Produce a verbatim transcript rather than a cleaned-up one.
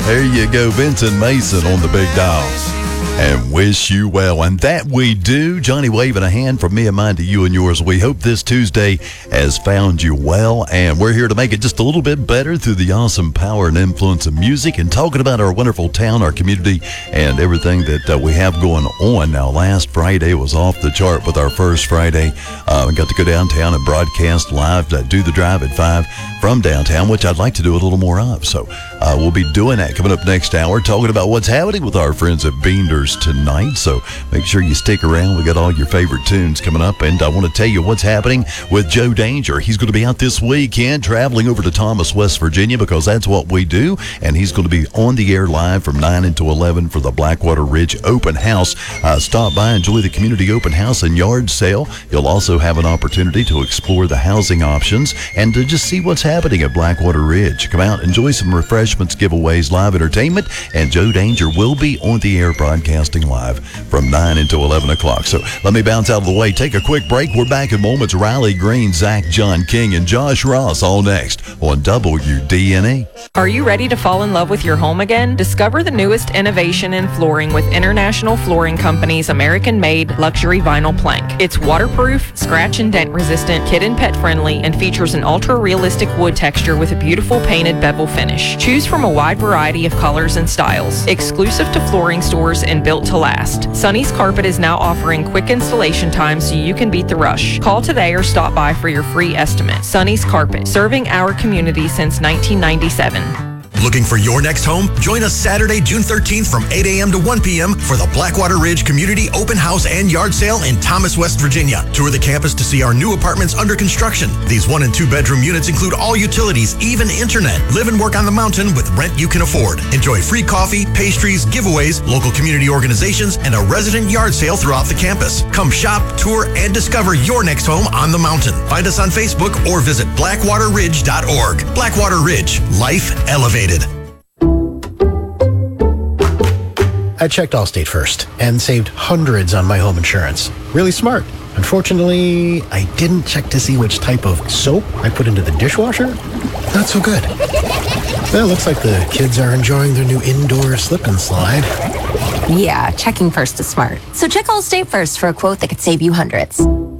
There you go, Vincent Mason on the big dial. And wish you well. And that we do. Johnny waving a hand from me and mine to you and yours. We hope this Tuesday has found you well. And we're here to make it just a little bit better through the awesome power and influence of music and talking about our wonderful town, our community, and everything that uh, we have going on. Now, last Friday was off the chart with our first Friday. Uh, we got to go downtown and broadcast live, uh, do the drive at five from downtown, which I'd like to do a little more of. So uh, we'll be doing that coming up next hour, talking about what's happening with our friends at Beenders tonight. So make sure you stick around. We got all your favorite tunes coming up, and I want to tell you what's happening with Joe Danger. He's going to be out this weekend traveling over to Thomas, West Virginia, because that's what we do, and he's going to be on the air live from nine until eleven for the Blackwater Ridge Open House. Uh, stop by, enjoy the community open house and yard sale. You'll also have an opportunity to explore the housing options and to just see what's happening at Blackwater Ridge. Come out, enjoy some refreshments, giveaways, live entertainment, and Joe Danger will be on the air broadcasting live from nine until eleven o'clock. So let me bounce out of the way, take a quick break. We're back in moments. Riley Green, Zach John King, and Josh Ross all next on W D N E. Are you ready to fall in love with your home again? Discover the newest innovation in flooring with International Flooring Company's American-made luxury vinyl plank. It's waterproof, scratch and dent resistant, kid and pet friendly, and features an ultra-realistic wood texture with a beautiful painted bevel finish. Choose from a wide variety of colors and styles. Exclusive to flooring stores and built to last. Sonny's Carpet is now offering quick installation time so you can beat the rush. Call today or stop by for your free estimate. Sonny's Carpet, serving our community since nineteen ninety-seven. Looking for your next home? Join us Saturday, June thirteenth from eight a.m. to one p.m. for the Blackwater Ridge Community Open House and Yard Sale in Thomas, West Virginia. Tour the campus to see our new apartments under construction. These one and two bedroom units include all utilities, even internet. Live and work on the mountain with rent you can afford. Enjoy free coffee, pastries, giveaways, local community organizations, and a resident yard sale throughout the campus. Come shop, tour, and discover your next home on the mountain. Find us on Facebook or visit blackwater ridge dot org. Blackwater Ridge, life elevated. I checked Allstate first and saved hundreds on my home insurance. Really smart. Unfortunately, I didn't check to see which type of soap I put into the dishwasher. Not so good. Well, looks like the kids are enjoying their new indoor slip and slide. Yeah, checking first is smart. So check Allstate first for a quote that could save you hundreds.